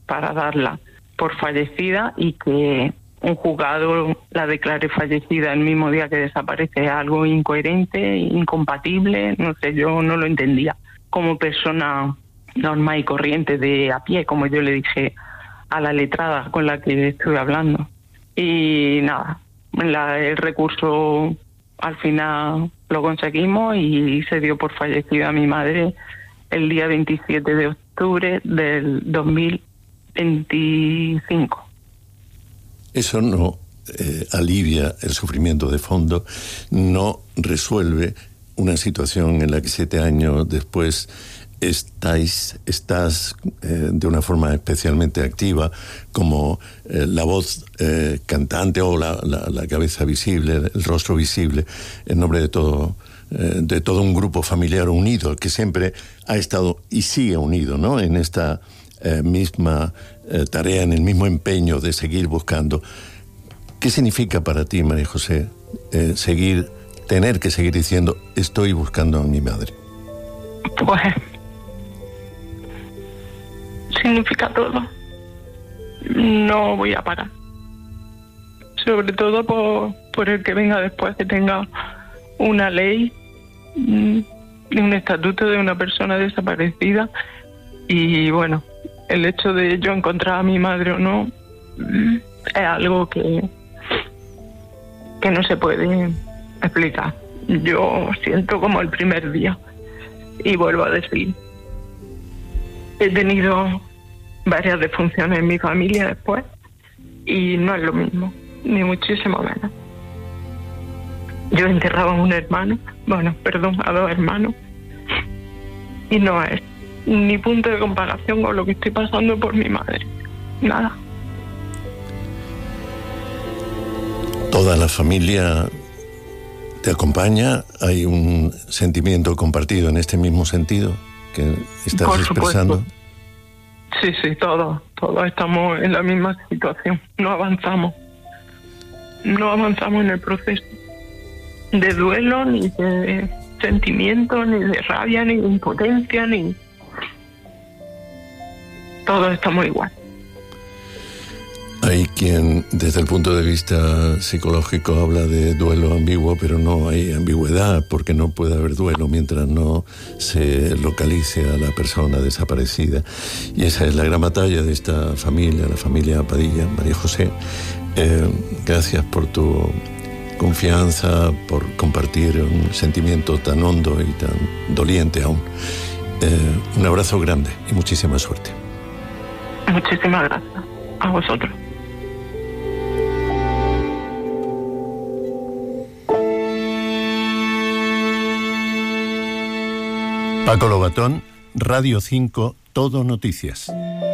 para darla por fallecida y que un juzgado la declare fallecida el mismo día que desaparece es algo incoherente, incompatible, no sé, yo no lo entendía. Como persona normal y corriente de a pie, como yo le dije a la letrada con la que estuve hablando. Y nada, el recurso al final lo conseguimos y se dio por fallecida mi madre el día 27 de octubre del 2025. Eso no alivia el sufrimiento de fondo, no resuelve una situación en la que 7 años después estás de una forma especialmente activa como la voz cantante o la cabeza visible, el rostro visible, en nombre de todo un grupo familiar unido que siempre ha estado y sigue unido, ¿no? En esta misma tarea, en el mismo empeño de seguir buscando. ¿Qué significa para ti, María José, tener que seguir diciendo estoy buscando a mi madre? Pues significa todo. No voy a parar. Sobre todo por el que venga después, que tenga una ley, un estatuto de una persona desaparecida. Y bueno, el hecho de yo encontrar a mi madre o no es algo que no se puede explicar. Yo siento como el primer día. Y vuelvo a decir, he tenido varias defunciones en mi familia después y no es lo mismo, ni muchísimo menos. Yo enterraba a un hermano, a 2 hermanos, y no es ni punto de comparación con lo que estoy pasando por mi madre. Nada. Toda la familia te acompaña, hay un sentimiento compartido en este mismo sentido que estás expresando. Sí, todos estamos en la misma situación, no avanzamos en el proceso de duelo, ni de sentimiento, ni de rabia, ni de impotencia, todos estamos igual. Hay quien, desde el punto de vista psicológico, habla de duelo ambiguo, pero no hay ambigüedad, porque no puede haber duelo mientras no se localice a la persona desaparecida. Y esa es la gran batalla de esta familia, la familia Padilla. María José, gracias por tu confianza, por compartir un sentimiento tan hondo y tan doliente aún. Un abrazo grande y muchísima suerte. Muchísimas gracias a vosotros. Paco Lobatón, Radio 5, Todo Noticias.